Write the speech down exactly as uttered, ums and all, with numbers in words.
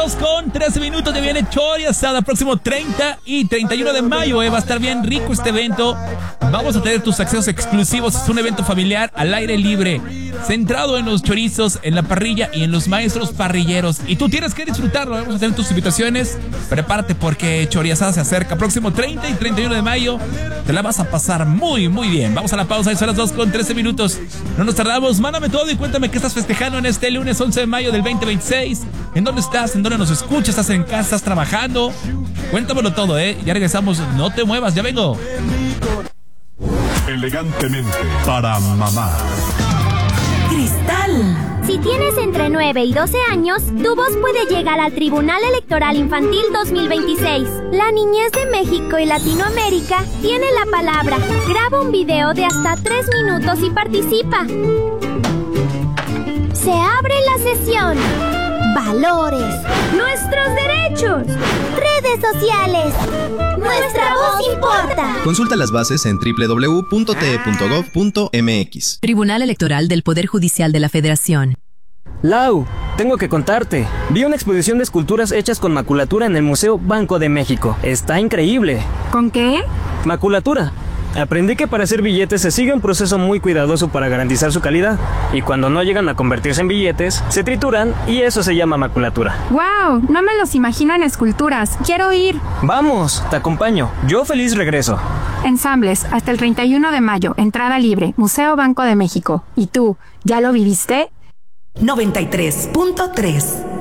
dos con trece minutos. Ya viene Chori Asada, próximo treinta y treinta y uno de mayo. Eh, va a estar bien rico este evento. Vamos a tener tus accesos exclusivos. Es un evento familiar al aire libre, centrado en los chorizos, en la parrilla y en los maestros parrilleros. Y tú tienes que disfrutarlo. Vamos a tener tus invitaciones. Prepárate porque Chori Asada se acerca. Próximo treinta y treinta y uno de mayo. Te la vas a pasar muy, muy bien. Vamos a la pausa. Son las dos con trece minutos. No nos tardamos. Mándame todo y cuéntame qué estás festejando en este lunes once de mayo del veinte veintiséis. ¿En dónde estás? ¿En dónde nos escuchas? ¿Estás en casa? ¿Estás trabajando? Cuéntamelo todo, ¿eh? Ya regresamos. No te muevas. Ya vengo. Elegantemente para mamá. Cristal. Si tienes entre nueve y doce años, tu voz puede llegar al Tribunal Electoral Infantil dos mil veintiséis. La niñez de México y Latinoamérica tiene la palabra. Graba un video de hasta tres minutos y participa. Se abre la sesión. Valores. Nuestros derechos. Redes sociales. Nuestra voz importa. Consulta las bases en doble u doble u doble u punto t e punto gov punto m x. Tribunal Electoral del Poder Judicial de la Federación. Lau, tengo que contarte. Vi una exposición de esculturas hechas con maculatura en el Museo Banco de México. Está increíble. ¿Con qué? Maculatura. Aprendí que para hacer billetes se sigue un proceso muy cuidadoso para garantizar su calidad. Y cuando no llegan a convertirse en billetes, se trituran y eso se llama maculatura. ¡Wow! No me los imagino en esculturas. ¡Quiero ir! ¡Vamos! Te acompaño. Yo feliz regreso. Ensambles, hasta el treinta y uno de mayo. Entrada libre. Museo Banco de México. ¿Y tú, ya lo viviste? noventa y tres punto tres